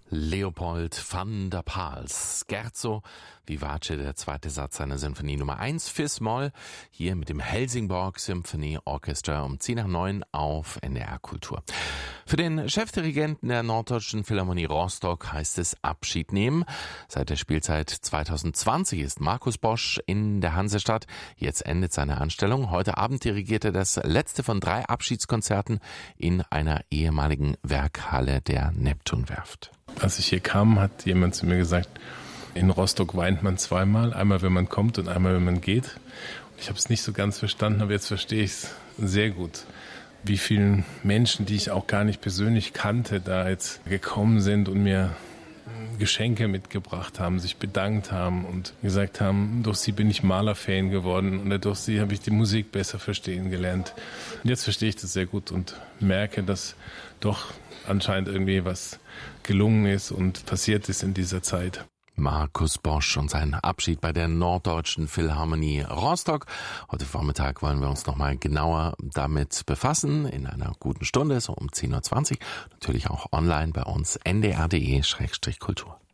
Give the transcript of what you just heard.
Leopold van der Pals, Scherzo Vivace, der zweite Satz seiner Sinfonie Nummer 1, Fis-Moll, hier mit dem Helsingborg Symphony Orchestra um 10:09 auf NDR Kultur. Für den Chefdirigenten der Norddeutschen Philharmonie Rostock heißt es Abschied nehmen. Seit der Spielzeit 2020 ist Markus Bosch in der Hansestadt. Jetzt endet seine Anstellung. Heute Abend dirigiert er das letzte von 3 Abschiedskonzerten in einer ehemaligen Werkhalle der Neptunwerft. Als ich hier kam, hat jemand zu mir gesagt, in Rostock weint man zweimal, einmal wenn man kommt und einmal wenn man geht. Ich habe es nicht so ganz verstanden, aber jetzt verstehe ich es sehr gut. Wie vielen Menschen, die ich auch gar nicht persönlich kannte, da jetzt gekommen sind und mir Geschenke mitgebracht haben, sich bedankt haben und gesagt haben, durch sie bin ich Malerfan geworden und durch sie habe ich die Musik besser verstehen gelernt. Und jetzt verstehe ich das sehr gut und merke, dass doch anscheinend irgendwie was gelungen ist und passiert ist in dieser Zeit. Markus Bosch und sein Abschied bei der Norddeutschen Philharmonie Rostock. Heute Vormittag wollen wir uns nochmal genauer damit befassen, in einer guten Stunde, so um 10:20 Uhr. Natürlich auch online bei uns ndr.de/kultur.